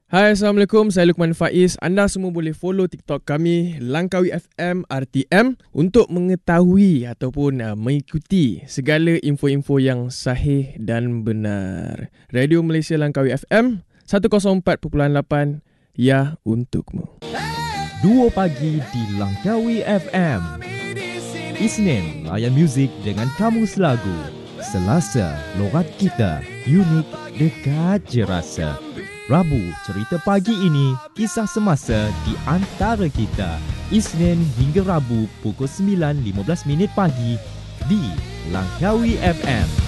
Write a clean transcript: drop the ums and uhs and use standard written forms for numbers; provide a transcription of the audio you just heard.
Hai, Assalamualaikum. Saya Luqman Faiz. Anda semua boleh follow TikTok kami Langkawi FM RTM untuk mengetahui ataupun mengikuti segala info-info yang sahih dan benar. Radio Malaysia Langkawi FM 104.8, ya untukmu. Duo pagi di Langkawi FM. Isnin, layan muzik dengan kamus lagu. Selasa, logat kita, unik dekat je rasa. Rabu, cerita pagi ini, kisah semasa di antara kita. Isnin hingga Rabu pukul 9.15 pagi di Langkawi FM.